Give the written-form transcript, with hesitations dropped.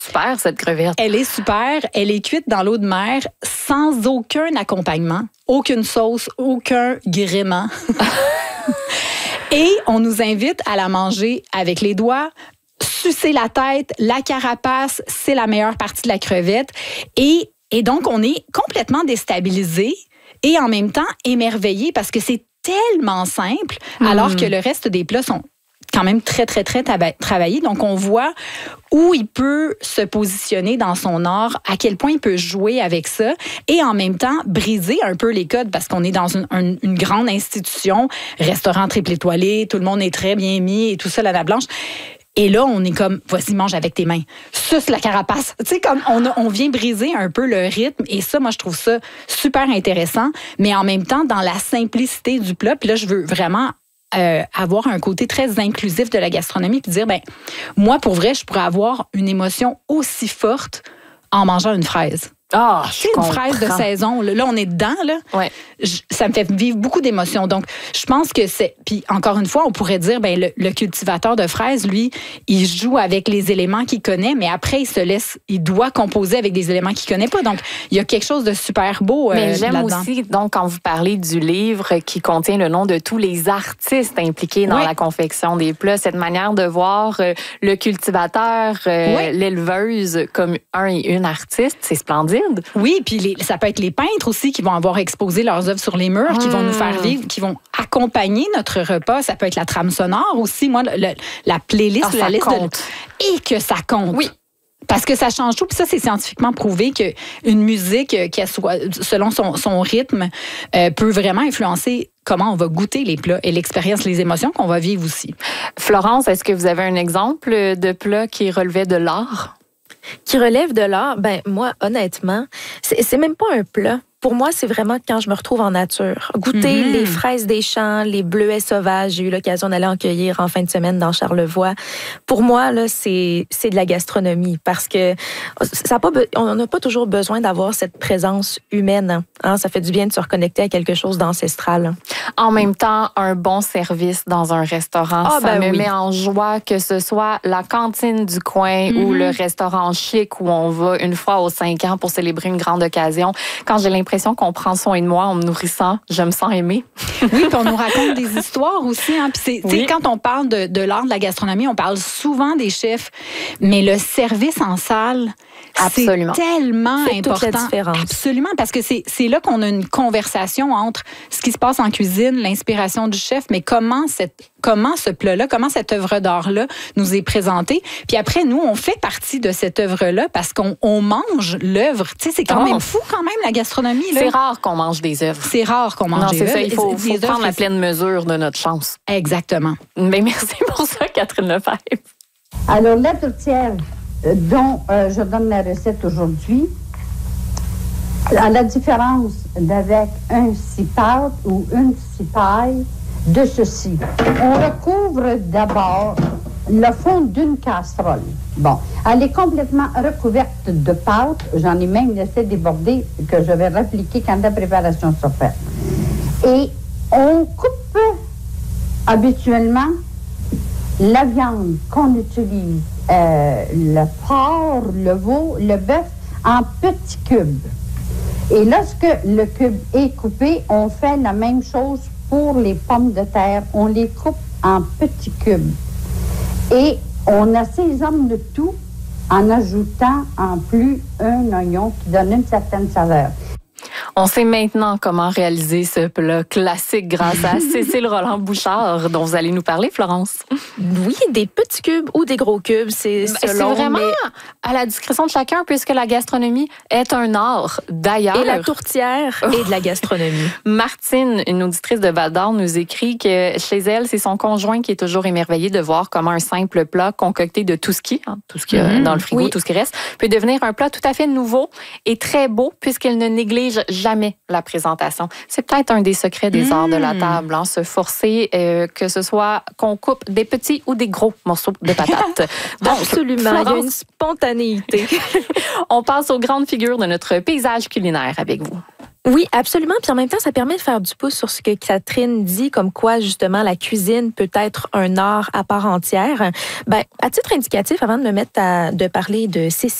Super, cette crevette. Elle est super. Elle est cuite dans l'eau de mer sans aucun accompagnement, aucune sauce, aucun gréement. Et on nous invite à la manger avec les doigts, sucer la tête, la carapace, c'est la meilleure partie de la crevette. Et donc, on est complètement déstabilisé et en même temps émerveillé parce que c'est tellement simple, alors que le reste des plats sont quand même très, très, très travaillés. Donc, on voit où il peut se positionner dans son art, à quel point il peut jouer avec ça et en même temps briser un peu les codes parce qu'on est dans une grande institution, restaurant triple étoilé, tout le monde est très bien mis et tout ça, la nappe blanche. Et là, on est comme, voici, mange avec tes mains. Suce la carapace. Tu sais, comme on vient briser un peu le rythme. Et ça, moi, je trouve ça super intéressant. Mais en même temps, dans la simplicité du plat, puis là, je veux vraiment avoir un côté très inclusif de la gastronomie puis dire, ben moi, pour vrai, je pourrais avoir une émotion aussi forte en mangeant une fraise. Ah, c'est une fraise de saison. Là, on est dedans. Là. Ouais. Ça me fait vivre beaucoup d'émotions. Donc, je pense que c'est... Puis, encore une fois, on pourrait dire, ben le cultivateur de fraises, lui, il joue avec les éléments qu'il connaît, mais après, il doit composer avec des éléments qu'il connaît pas. Donc, il y a quelque chose de super beau mais j'aime là-dedans. aussi, donc, quand vous parlez du livre qui contient le nom de tous les artistes impliqués dans la confection des plats, cette manière de voir le cultivateur, l'éleveuse comme un et une artiste, c'est splendide. Oui, puis ça peut être les peintres aussi qui vont avoir exposé leurs œuvres sur les murs, qui vont nous faire vivre, qui vont accompagner notre repas. Ça peut être la trame sonore aussi. Moi, la playlist, la liste et que ça compte. Oui. Parce que ça change tout. Puis ça, c'est scientifiquement prouvé qu'une musique, qu'elle soit selon son rythme, peut vraiment influencer comment on va goûter les plats et l'expérience, les émotions qu'on va vivre aussi. Florence, est-ce que vous avez un exemple de plat qui relevait de l'art? Qui relève de l'art, ben moi, honnêtement, c'est même pas un plat. Pour moi, c'est vraiment quand je me retrouve en nature. Goûter les fraises des champs, les bleuets sauvages. J'ai eu l'occasion d'aller en cueillir en fin de semaine dans Charlevoix. Pour moi, là, c'est de la gastronomie parce que on n'a pas toujours besoin d'avoir cette présence humaine. Hein? Ça fait du bien de se reconnecter à quelque chose d'ancestral. En même temps, un bon service dans un restaurant, ça me met en joie, que ce soit la cantine du coin ou le restaurant chic où on va une fois aux 5 ans pour célébrer une grande occasion. Quand j'ai l'impression qu'on prend soin de moi en me nourrissant, je me sens aimée. Oui, puis on nous raconte des histoires aussi. Hein. Puis quand on parle de l'art de la gastronomie, on parle souvent des chefs, mais le service en salle, absolument, c'est tellement important. Toute la différence. Absolument, parce que c'est là qu'on a une conversation entre ce qui se passe en cuisine, l'inspiration du chef, mais comment ce plat-là, comment cette œuvre d'art-là nous est présentée. Puis après, nous, on fait partie de cette œuvre-là parce qu'on mange l'œuvre. Tu sais, c'est quand même fou, quand même, la gastronomie. Là. C'est rare qu'on mange des œuvres. C'est rare qu'on mange des œuvres. Non, c'est ça. Il faut prendre la pleine mesure de notre chance. Exactement. Mais merci pour ça, Catherine Lefebvre. Alors, la tourtière dont je donne la recette aujourd'hui, à la différence d'avec un cipote ou une cipaille, de ceci. On recouvre d'abord le fond d'une casserole. Bon, elle est complètement recouverte de pâte. J'en ai même laissé déborder que je vais répliquer quand la préparation sera faite. Et on coupe habituellement la viande qu'on utilise, le porc, le veau, le bœuf, en petits cubes. Et lorsque le cube est coupé, on fait la même chose pour les pommes de terre. On les coupe en petits cubes. Et on assaisonne le tout en ajoutant en plus un oignon qui donne une certaine saveur. On sait maintenant comment réaliser ce plat classique grâce à Cécile Roland-Bouchard, dont vous allez nous parler, Florence. Oui, des petits cubes ou des gros cubes, c'est selon. C'est vraiment à la discrétion de chacun, puisque la gastronomie est un art. D'ailleurs, et la tourtière est de la gastronomie. Martine, une auditrice de Val-d'Or, nous écrit que chez elle, c'est son conjoint qui est toujours émerveillé de voir comment un simple plat concocté de tout ce qui y a dans le frigo, tout ce qui reste, peut devenir un plat tout à fait nouveau et très beau, puisqu'elle ne néglige jamais la présentation. C'est peut-être un des secrets des arts de la table, hein, se forcer que ce soit qu'on coupe des petits ou des gros morceaux de patates. Donc, absolument, Florence, il y a une spontanéité. On passe aux grandes figures de notre paysage culinaire avec vous. Oui, absolument. Puis en même temps, ça permet de faire du pouce sur ce que Catherine dit, comme quoi, justement, la cuisine peut être un art à part entière. Ben, à titre indicatif, avant de me mettre de parler de Cécile